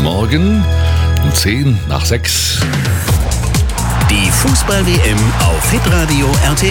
Morgen um 10 nach 6. Die Fußball-WM auf Hitradio RTL.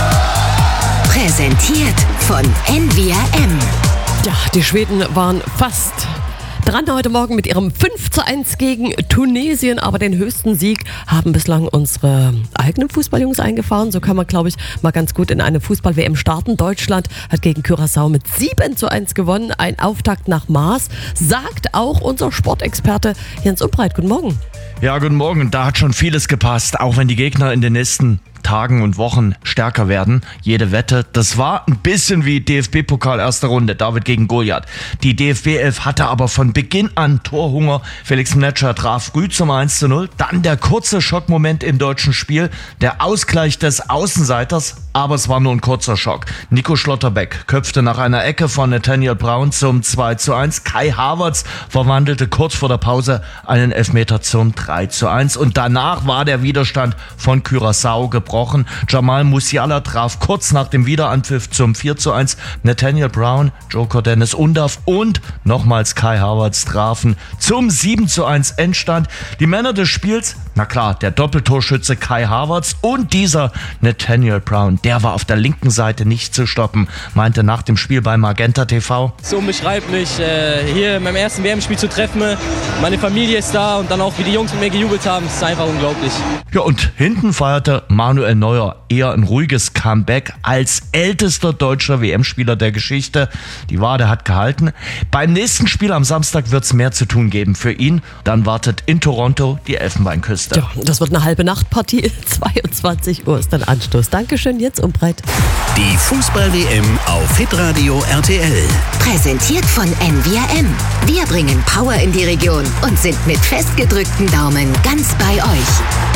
Präsentiert von NWM. Ja, die Schweden waren fast dran heute Morgen mit ihrem 5:1 gegen Tunesien, aber den höchsten Sieg haben bislang unsere eigenen Fußballjungs eingefahren. So kann man, glaube ich, mal ganz gut in eine Fußball-WM starten. Deutschland hat gegen Curaçao mit 7:1 gewonnen. Ein Auftakt nach Maß, sagt auch unser Sportexperte Jens Umbreit. Guten Morgen. Ja, guten Morgen. Da hat schon vieles gepasst, auch wenn die Gegner in den nächsten Tagen und Wochen stärker werden. Jede Wette. Das war ein bisschen wie DFB-Pokal erste Runde, David gegen Goliath. Die DFB 11 hatte aber von Beginn an Torhunger. Felix Mnetscher traf früh zum 1:0. Dann der kurze Schockmoment im deutschen Spiel, der Ausgleich des Außenseiters, aber es war nur ein kurzer Schock. Nico Schlotterbeck köpfte nach einer Ecke von Nathaniel Brown zum 2:1. Kai Havertz verwandelte kurz vor der Pause einen Elfmeter zum 3:1 und danach war der Widerstand von Curaçao gebrochen. Jamal Musiala traf kurz nach dem Wiederanpfiff zum 4:1. Nathaniel Brown, Joker Dennis Undav und nochmals Kai Havertz trafen zum 7:1 Endstand. Die Männer des Spiels, na klar, der Doppeltorschütze Kai Havertz und dieser Nathaniel Brown, der war auf der linken Seite nicht zu stoppen, meinte nach dem Spiel bei Magenta TV. Es ist unbeschreiblich, hier in meinem ersten WM-Spiel zu treffen. Meine Familie ist da und dann auch, wie die Jungs mit mir gejubelt haben, ist einfach unglaublich. Ja, und hinten feierte Manuel Neuer eher ein ruhiges Comeback als ältester deutscher WM-Spieler der Geschichte. Die Wade hat gehalten. Beim nächsten Spiel am Samstag wird es mehr zu tun geben für ihn. Dann wartet in Toronto die Elfenbeinküste. Ja, das wird eine halbe Nachtpartie. 22 Uhr ist dann Anstoß. Dankeschön, Jens Umbreit. Die Fußball-WM auf Hitradio RTL. Präsentiert von NWM. Wir bringen Power in die Region und sind mit festgedrückten Daumen ganz bei euch.